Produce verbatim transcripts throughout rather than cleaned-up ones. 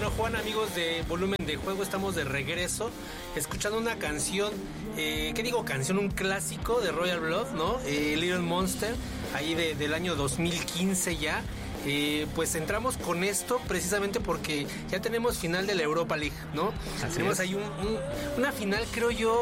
Bueno, Juan, amigos de Volumen de Juego, estamos de regreso escuchando una canción, eh, ¿qué digo? Canción, un clásico de Royal Blood, ¿no? Eh, Little Monster, ahí de, del año dos mil quince ya. Eh, pues entramos con esto precisamente porque ya tenemos final de la Europa League, ¿no? Así tenemos es. ahí un, un, una final, creo yo,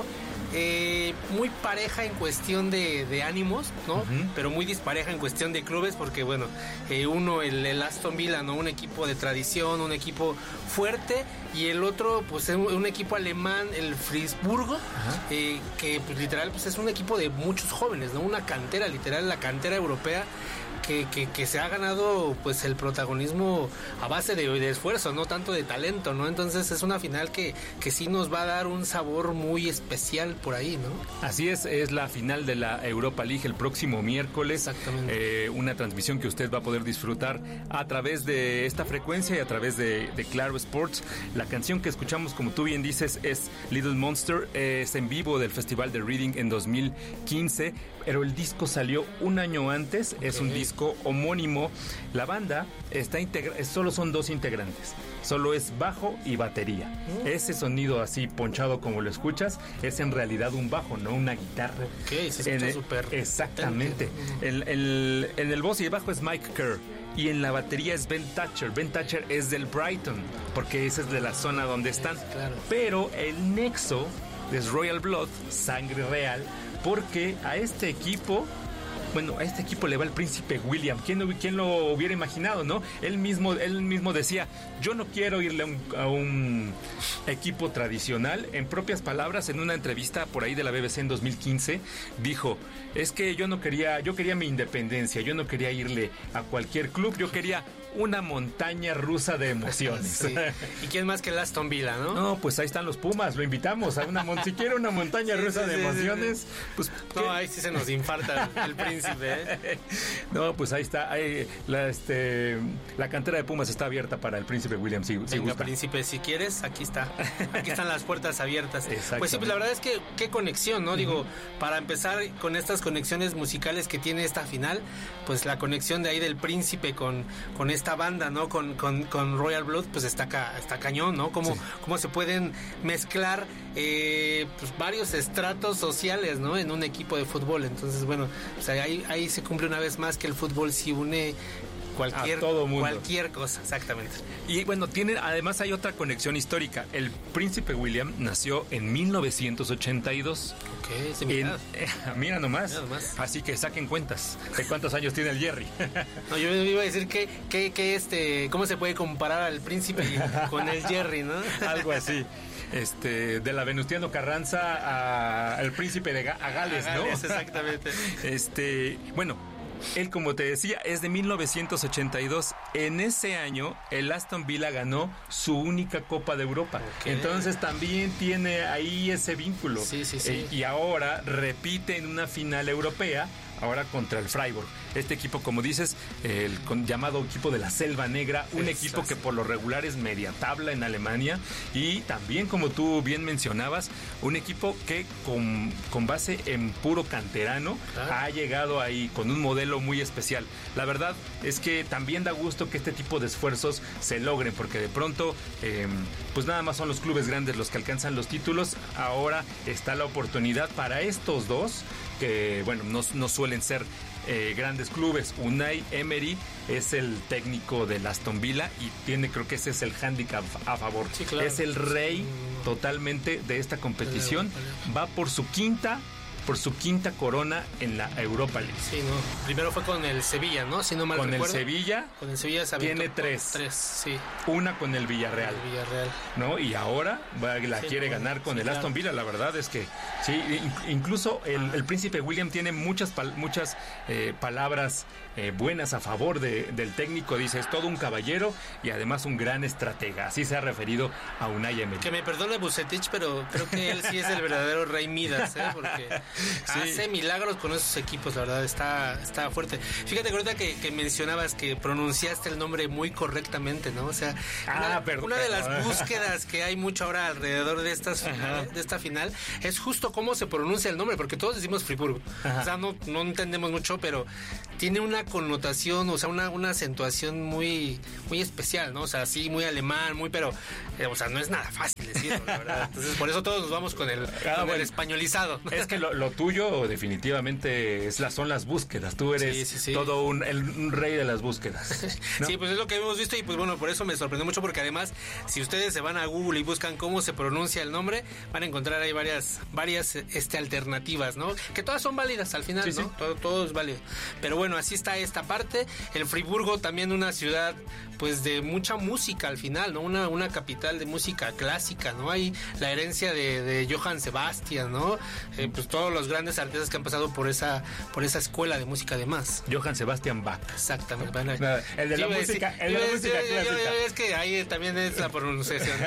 eh, muy pareja en cuestión de, de ánimos, ¿no? Uh-huh. Pero muy dispareja en cuestión de clubes, porque bueno, eh, uno, el, el Aston Villa, ¿no? Un equipo de tradición, un equipo fuerte, y el otro, pues un, un equipo alemán, el Friburgo, uh-huh. eh, que pues literal, pues es un equipo de muchos jóvenes, ¿no? Una cantera, literal, la cantera europea. Que, que, que se ha ganado pues el protagonismo a base de, de esfuerzo, no tanto de talento, ¿no? Entonces es una final que, que sí nos va a dar un sabor muy especial por ahí, ¿no? Así es, es la final de la Europa League el próximo miércoles. Exactamente. Eh, una transmisión que usted va a poder disfrutar a través de esta frecuencia y a través de, de Claro Sports. La canción que escuchamos, como tú bien dices, es Little Monster, eh, es en vivo del Festival de Reading en dos mil quince, pero el disco salió un año antes, okay. Es un disco homónimo. La banda está integra- solo son dos integrantes, solo es bajo y batería. Mm. Ese sonido así ponchado como lo escuchas es en realidad un bajo, no una guitarra. Ok, se escucha súper. Exactamente. El, el, en el voz y el bajo es Mike Kerr. Y en la batería es Ben Thatcher. Ben Thatcher es del Brighton, porque esa es de la zona donde están. Claro. Pero el nexo es Royal Blood, sangre real, porque a este equipo... Bueno, a este equipo le va el príncipe William. ¿Quién, quién lo hubiera imaginado, no? Él mismo, él mismo decía, yo no quiero irle a un, a un equipo tradicional. En propias palabras, en una entrevista por ahí de la B B C en dos mil quince, dijo, es que yo no quería, yo quería mi independencia, yo no quería irle a cualquier club, yo quería una montaña rusa de emociones. Sí. ¿Y quién más que el Aston Villa, no? No, pues ahí están los Pumas, lo invitamos a una mon- si quiere una montaña sí, rusa sí, de sí, emociones, sí, sí. pues no, ¿qué? Ahí sí se nos infarta el, el príncipe, ¿eh? No, pues ahí está, ahí, la, este, la cantera de Pumas está abierta para el príncipe William, si, Venga, si gusta. príncipe, si quieres, aquí está, aquí están las puertas abiertas. Pues sí, pues la verdad es que qué conexión, ¿no? Uh-huh. Digo, para empezar con estas conexiones musicales que tiene esta final, pues la conexión de ahí del príncipe con, con esta banda, ¿no? Con Con, con Royal Blood, pues está, ca, está cañón, ¿no? Cómo, sí. cómo se pueden mezclar eh, pues varios estratos sociales, ¿no? En un equipo de fútbol. Entonces, bueno, pues ahí, ahí se cumple una vez más que el fútbol sí une cualquier, a todo mundo. cualquier cosa, exactamente. Y bueno, tiene, además hay otra conexión histórica. El príncipe William nació en mil novecientos ochenta y dos. Ok, se me en, eh, Mira nomás. Mira nomás. Así que saquen cuentas de cuántos años tiene el Jerry. No, yo iba a decir que, que, que este, ¿cómo se puede comparar al príncipe con el Jerry, no? Algo así. Este, de la Venustiano Carranza al príncipe de Ga- a Gales, a Gales, ¿no? Exactamente. Este, bueno, él, como te decía, es de mil novecientos ochenta y dos. En ese año, el Aston Villa ganó su única Copa de Europa. Okay. Entonces también tiene ahí ese vínculo. Sí, sí, sí. Eh, y ahora repite en una final europea, ahora contra el Freiburg. Este equipo, como dices, el con, llamado equipo de la Selva Negra, un Exacto. equipo que por lo regular es media tabla en Alemania, y también, como tú bien mencionabas, un equipo que con, con base en puro canterano ah. ha llegado ahí con un modelo muy especial. La verdad es que también da gusto que este tipo de esfuerzos se logren, porque de pronto eh, pues nada más son los clubes grandes los que alcanzan los títulos. Ahora está la oportunidad para estos dos, que bueno, no, no suelen ser eh, grandes clubes. Unai Emery es el técnico del Aston Villa y tiene, creo que ese es el hándicap a favor. Sí, claro. Es el rey totalmente de esta competición. Va por su quinta por su quinta corona en la Europa League. Sí, no. Primero fue con el Sevilla, ¿no? Si no mal con recuerdo. el Sevilla. Con el Sevilla se tiene tres. Tres, sí. Una con el Villarreal. El Villarreal. ¿No? Y ahora va, la sí, quiere ganar con sí, el Aston Villa. La verdad es que sí, incluso el, ah. el príncipe William tiene muchas muchas eh, palabras eh, buenas a favor de, del técnico. Dice, es todo un caballero y además un gran estratega. Así se ha referido a Unai Emery. Que me perdone Vucetich, pero creo que él sí es el verdadero rey Midas, ¿eh? Porque sí. hace milagros con esos equipos, la verdad, está, está fuerte. Fíjate que ahorita que, que mencionabas que pronunciaste el nombre muy correctamente, ¿no? O sea, ah, una, perdón, una de las perdón. búsquedas que hay mucho ahora alrededor de estas final, de esta final es justo cómo se pronuncia el nombre, porque todos decimos Friburgo. Ajá. O sea, no, no entendemos mucho, pero tiene una connotación, o sea, una, una acentuación muy, muy especial, ¿no? O sea, sí, muy alemán, muy, pero, eh, o sea, no es nada fácil decirlo, la verdad. Entonces, por eso todos nos vamos con el, ah, con bueno, el españolizado. Es que lo, lo tuyo definitivamente es la, son las búsquedas. Tú eres sí, sí, sí. todo un, el, un rey de las búsquedas, ¿no? Sí, pues es lo que hemos visto y pues bueno, por eso me sorprendió mucho, porque además, si ustedes se van a Google y buscan cómo se pronuncia el nombre, van a encontrar ahí varias, varias este, alternativas, ¿no? Que todas son válidas al final, sí, ¿no? Sí. Todo, todo es válido. Pero bueno, así está esta parte. El Friburgo, también una ciudad pues de mucha música al final, ¿no? Una, una capital de música clásica, ¿no? Hay la herencia de, de Johann Sebastian, ¿no? Eh, pues todos los grandes artistas que han pasado por esa, por esa escuela de música además. Johann Sebastian Bach. Exactamente. No, el de la sí, música, sí, el de la música sí, clásica. Yo, yo, es que ahí también es la pronunciación.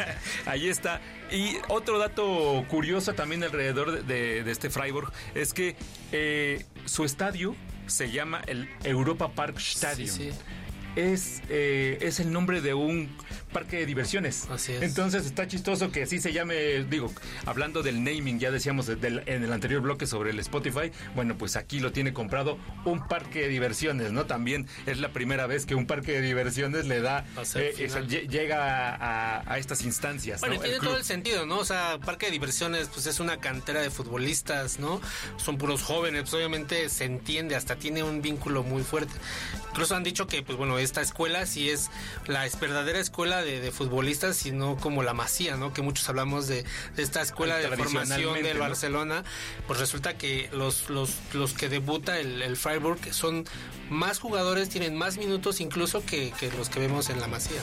Ahí está. Y otro dato curioso también alrededor de, de, de este Freiburg es que eh, su estadio se llama el Europa Park Stadium. Sí, sí. Es, eh, es el nombre de un parque de diversiones. Así es. Entonces está chistoso que así se llame, digo, hablando del naming, ya decíamos del, en el anterior bloque sobre el Spotify, bueno, pues aquí lo tiene comprado un parque de diversiones, ¿no? También es la primera vez que un parque de diversiones le da, eh, esa, llega a, a estas instancias. Bueno, ¿no? tiene todo el sentido, ¿no? O sea, parque de diversiones, pues es una cantera de futbolistas, ¿no? Son puros jóvenes, pues obviamente se entiende, hasta tiene un vínculo muy fuerte. Incluso han dicho que, pues bueno, esta escuela sí es la es verdadera escuela de, de futbolistas, sino como la Masía, ¿no? Que muchos hablamos de, de esta escuela de formación del Barcelona. ¿No? Pues resulta que los los los que debuta el, el Freiburg son más jugadores, tienen más minutos incluso que, que los que vemos en la Masía.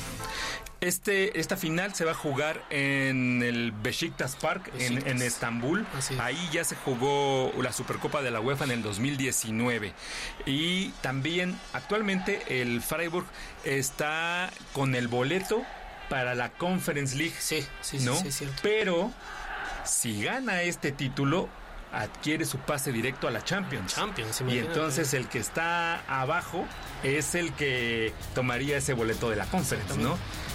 Este, esta final se va a jugar en el Beşiktaş Park, en, en Estambul. Ahí ya se jugó la Supercopa de la UEFA en el dos mil diecinueve. Y también actualmente el Freiburg está con el boleto para la Conference League. Sí, sí, ¿no? sí, sí, cierto. Pero si gana este título, adquiere su pase directo a la Champions. Champions, y entonces el que está abajo es el que tomaría ese boleto de la Conference, ¿no?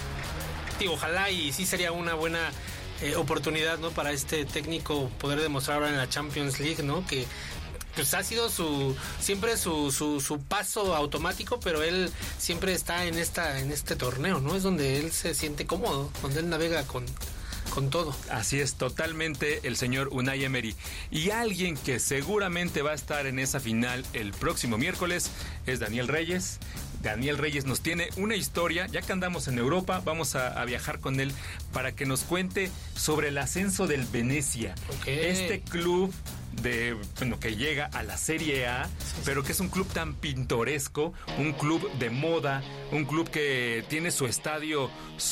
Digo, ojalá y sí sería una buena eh, oportunidad, ¿no? Para este técnico poder demostrar ahora en la Champions League, ¿no? Que pues ha sido su siempre su, su, su paso automático, pero él siempre está en esta en este torneo, ¿no? Es donde él se siente cómodo, donde él navega con con todo. Así es, totalmente el señor Unai Emery. Y alguien que seguramente va a estar en esa final el próximo miércoles es Daniel Reyes. Daniel Reyes nos tiene una historia, ya que andamos en Europa, vamos a, a viajar con él para que nos cuente sobre el ascenso del Venezia. Okay. Este club de bueno que llega a la Serie A, sí, pero que es un club tan pintoresco, un club de moda, un club que tiene su estadio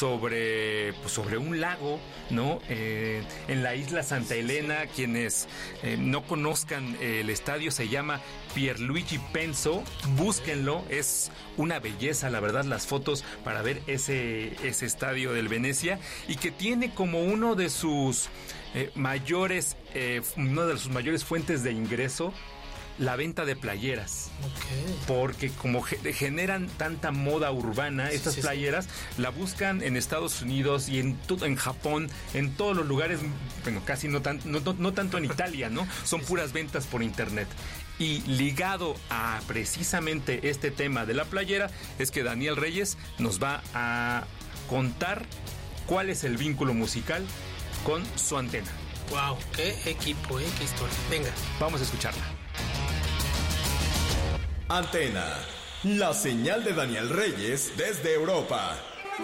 sobre pues, sobre un lago, ¿no? Eh, en la isla Santa Elena. Quienes eh, no conozcan eh, el estadio, se llama Pierluigi Penso, búsquenlo, es una belleza, la verdad, las fotos para ver ese, ese estadio del Venezia, y que tiene como uno de sus eh, mayores, eh, una de sus mayores fuentes de ingreso, la venta de playeras. Okay. Porque como ge- generan tanta moda urbana, sí, estas sí, playeras sí. la buscan en Estados Unidos y en to- en Japón, en todos los lugares, bueno, casi no, tan, no, no, no tanto en Italia, ¿no? Son sí, puras sí. ventas por internet. Y ligado a precisamente este tema de la playera es que Daniel Reyes nos va a contar cuál es el vínculo musical con su antena. Wow, qué equipo, ¿eh? Qué historia. Venga, vamos a escucharla. Antena, la señal de Daniel Reyes desde Europa.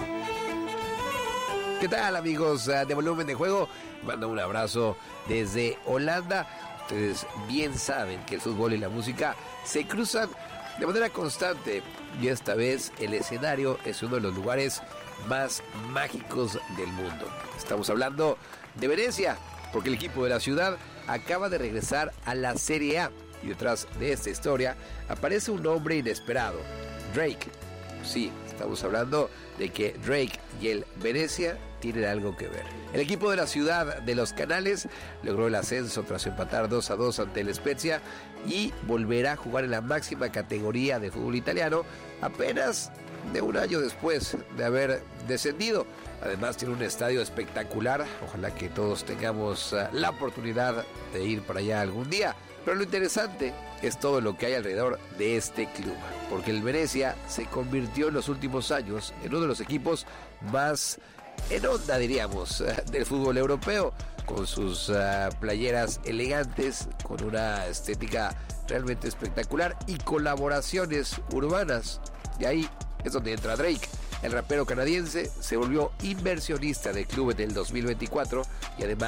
¿Qué tal, amigos de Volumen de Juego? Mando un abrazo desde Holanda. Ustedes bien saben que el fútbol y la música se cruzan de manera constante, y esta vez el escenario es uno de los lugares más mágicos del mundo. Estamos hablando de Venecia, porque el equipo de la ciudad acaba de regresar a la Serie A, y detrás de esta historia aparece un hombre inesperado, Drake. Sí, estamos hablando de que Drake y el Venezia tienen algo que ver. El equipo de la ciudad de Los Canales logró el ascenso tras empatar dos a dos ante el Spezia y volverá a jugar en la máxima categoría de fútbol italiano apenas de un año después de haber descendido. Además tiene un estadio espectacular, ojalá que todos tengamos uh, la oportunidad de ir para allá algún día. Pero lo interesante es todo lo que hay alrededor de este club, porque el Venezia se convirtió en los últimos años en uno de los equipos más en onda, diríamos, uh, del fútbol europeo, con sus uh, playeras elegantes, con una estética realmente espectacular y colaboraciones urbanas. Y ahí es donde entra Drake. El rapero canadiense se volvió inversionista del club en el dos mil veinticuatro y además